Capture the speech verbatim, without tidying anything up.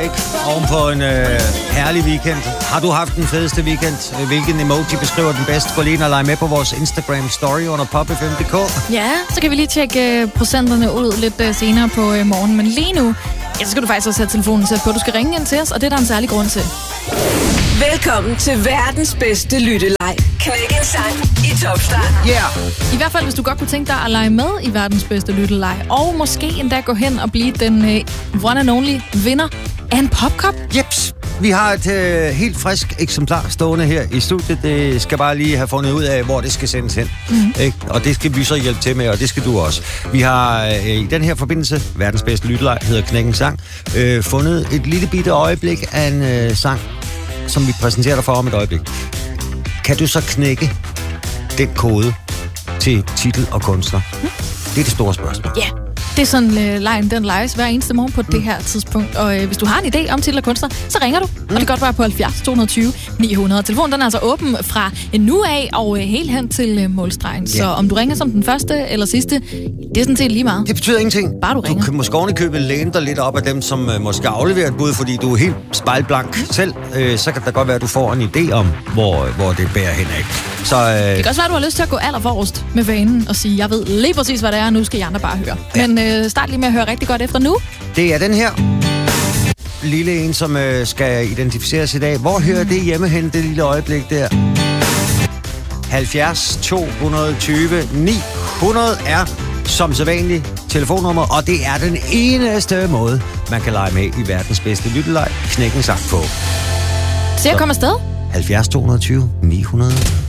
ikke? Oven på en øh, herlig weekend. Har du haft den fedeste weekend? Hvilken emoji beskriver den bedst? Gå lige ind og lege med på vores Instagram story under pop f m punktum d k. Ja, så kan vi lige tjekke øh, procenterne ud lidt øh, senere på øh, morgen. Men lige nu, ja, så skal du faktisk også have telefonen sat på. Du skal ringe ind til os, og det er der en særlig grund til. Velkommen til verdens bedste lytteleg. Knæk en sang i Top Start. Yeah! I hvert fald, hvis du godt kunne tænke dig at lege med i verdens bedste lytteleg, og måske endda gå hen og blive den øh, one and only vinder af en popkop. Jeps! Vi har et øh, helt frisk eksemplar stående her i studiet. Det skal bare lige have fundet ud af, hvor det skal sendes hen. Mm-hmm. Ikke? Og det skal vi så hjælpe til med, og det skal du også. Vi har øh, i den her forbindelse, verdens bedste lytteleg, hedder Knæk en sang, øh, fundet et lille bitte øjeblik af en øh, sang, som vi præsenterer dig for om et øjeblik. Kan du så knække den kode til titel og kunstner? Mm. Det er det store spørgsmål. Ja. Yeah. Det er sådan, øh, lejen den lejes hver eneste morgen på mm. det her tidspunkt. Og øh, hvis du har en idé om titel og kunstner, så ringer du. Mm. Og det kan godt være på halvfjerds to tyve ni hundrede. Telefonen den er altså åben fra nu af og øh, helt hen til øh, målstregen. Yeah. Så om du ringer som den første eller sidste, det er sådan set lige meget. Det betyder ingenting. Bare du ringer. Du kan måske ovenikøbet læne dig lidt op af dem, som øh, måske afleverer et bud, fordi du er helt spejlblank mm. selv. Øh, så kan det godt være, at du får en idé om, hvor, hvor det bærer hen af. Så, øh... det kan også være, at du har lyst til at gå allerforrest med vanen og sige, jeg ved lige præcis, hvad det er, og nu skal I andre bare høre. Ja. Men øh, start lige med at høre rigtig godt efter nu. Det er den her lille en, som øh, skal identificeres i dag. Hvor hører det hjemme hen, det lille øjeblik der? halvfjerds to tyve ni hundrede er som sædvanligt telefonnummer, og det er den eneste måde, man kan lege med i verdens bedste lytteleg. Knæk en sang på. Se at komme afsted. halvfjerds to tyve ni hundrede